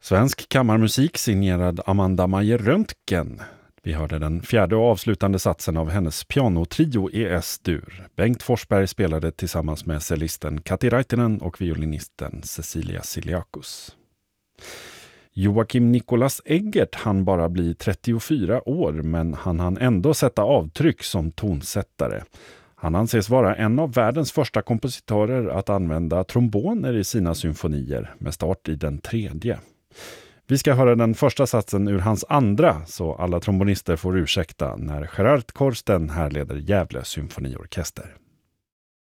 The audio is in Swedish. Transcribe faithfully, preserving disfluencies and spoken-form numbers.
Svensk kammarmusik signerad Amanda Meyer-Röntgen. Vi hörde den fjärde och avslutande satsen av hennes pianotrio i S-dur. Bengt Forsberg spelade tillsammans med cellisten Kati Raitinen och violinisten Cecilia Siliakos. Joakim Nicolas Eggert hann bara bli trettiofyra år, men han hann ändå sätta avtryck som tonsättare. Han anses vara en av världens första kompositörer att använda tromboner i sina symfonier, med start i den tredje. Vi ska höra den första satsen ur hans andra, så alla trombonister får ursäkta när Gerard Korsten här leder Gävle symfoniorkester.